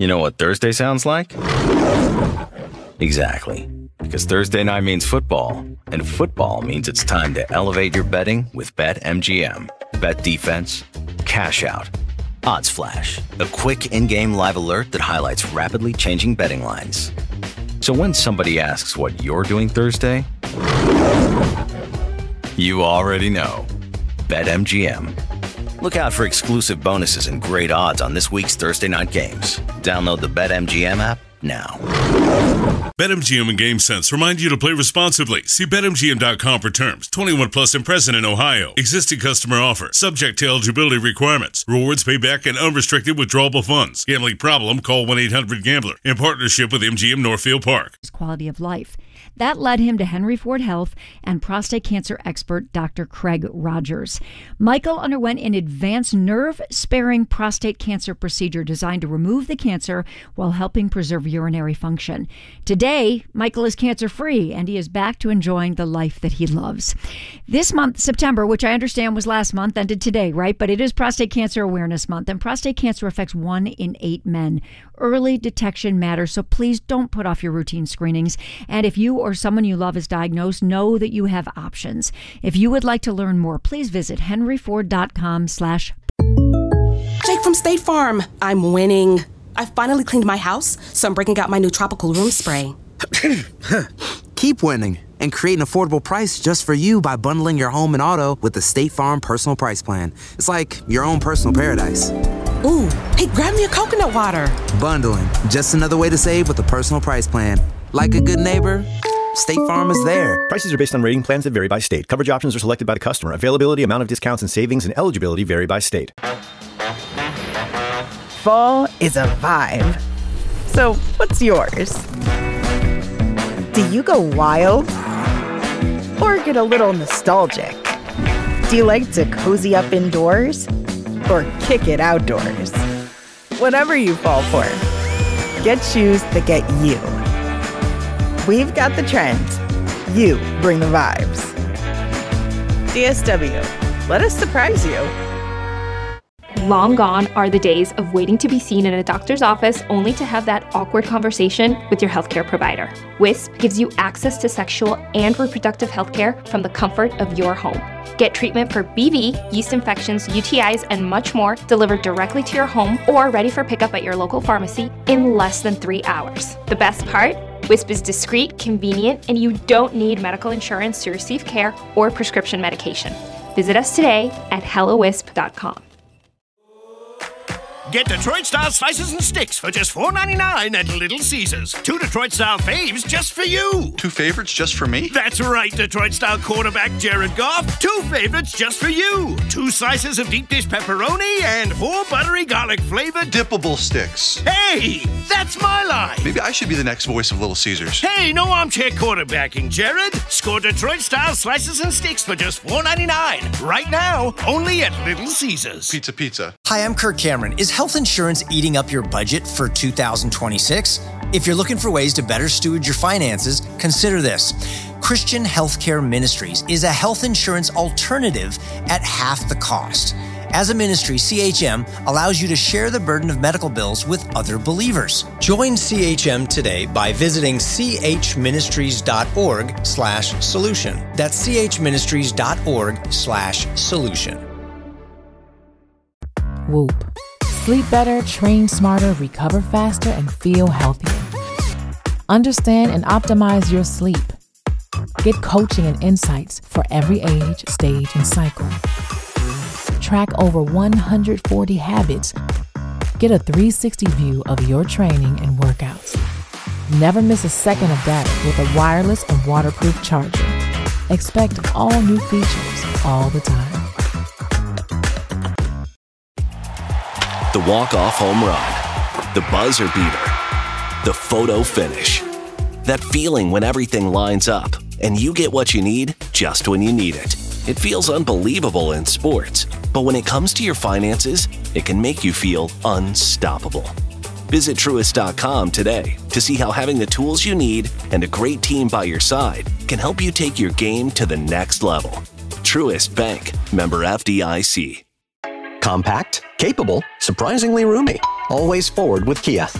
You know what Thursday sounds like? Exactly. Because Thursday night means football, and football means it's time to elevate your betting with BetMGM. Bet defense, cash out, odds flash, a quick in-game live alert that highlights rapidly changing betting lines. So when somebody asks what you're doing Thursday, you already know. BetMGM. Look out for exclusive bonuses and great odds on this week's Thursday night games. Download the BetMGM app now. BetMGM and GameSense remind you to play responsibly. See BetMGM.com for terms. 21 plus and present in Ohio. Existing customer offer. Subject to eligibility requirements. Rewards payback and unrestricted withdrawable funds. Gambling problem? Call 1-800-GAMBLER. In partnership with MGM Northfield Park. Quality of life. That led him to Henry Ford Health and prostate cancer expert Dr. Craig Rogers. Michael underwent an advanced nerve-sparing prostate cancer procedure designed to remove the cancer while helping preserve urinary function. Today, Michael is cancer-free, and he is back to enjoying the life that he loves. This month, September, which I understand was last month, ended today, right? But it is Prostate Cancer Awareness Month, and prostate cancer affects 1 in 8 men. Early detection matters, so please don't put off your routine screenings. And if you or someone you love is diagnosed, know that you have options. If you would like to learn more, please visit henryford.com/. Jake from State Farm. I'm winning. I finally cleaned my house, so I'm breaking out my new tropical room spray. Keep winning and create an affordable price just for you by bundling your home and auto with the State Farm Personal Price Plan. It's like your own personal paradise. Ooh, hey, grab me a coconut water. Bundling, just another way to save with a personal price plan. Like a good neighbor, State Farm is there. Prices are based on rating plans that vary by state. Coverage options are selected by the customer. Availability, amount of discounts and savings, and eligibility vary by state. Fall is a vibe. So, what's yours? Do you go wild? Or get a little nostalgic? Do you like to cozy up indoors? Or kick it outdoors? Whatever you fall for, get shoes that get you. We've got the trends. You bring the vibes. DSW, let us surprise you. Long gone are the days of waiting to be seen in a doctor's office only to have that awkward conversation with your healthcare provider. WISP gives you access to sexual and reproductive healthcare from the comfort of your home. Get treatment for BV, yeast infections, UTIs, and much more delivered directly to your home or ready for pickup at your local pharmacy in less than 3 hours. The best part? WISP is discreet, convenient, and you don't need medical insurance to receive care or prescription medication. Visit us today at hellowisp.com. Get Detroit-style slices and sticks for just $4.99 at Little Caesars. 2 Detroit-style faves just for you. 2 favorites just for me? That's right, Detroit-style quarterback Jared Goff. 2 favorites just for you. 2 slices of deep dish pepperoni and 4 buttery garlic-flavored dippable sticks. Hey, that's my line. Maybe I should be the next voice of Little Caesars. Hey, no armchair quarterbacking, Jared. Score Detroit-style slices and sticks for just $4.99. Right now, only at Little Caesars. Pizza. Hi, I'm Kirk Cameron. Is health insurance eating up your budget for 2026? If you're looking for ways to better steward your finances, consider this. Christian Healthcare Ministries is a health insurance alternative at half the cost. As a ministry, CHM allows you to share the burden of medical bills with other believers. Join CHM today by visiting chministries.org/solution. That's chministries.org/solution. Whoop. Sleep better, train smarter, recover faster, and feel healthier. Understand and optimize your sleep. Get coaching and insights for every age, stage, and cycle. Track over 140 habits. Get a 360 view of your training and workouts. Never miss a second of data with a wireless and waterproof charger. Expect all new features all the time. The walk-off home run, the buzzer beater, the photo finish. That feeling when everything lines up and you get what you need just when you need it. It feels unbelievable in sports, but when it comes to your finances, it can make you feel unstoppable. Visit Truist.com today to see how having the tools you need and a great team by your side can help you take your game to the next level. Truist Bank, member FDIC. Compact, capable, surprisingly roomy. Always forward with Kia.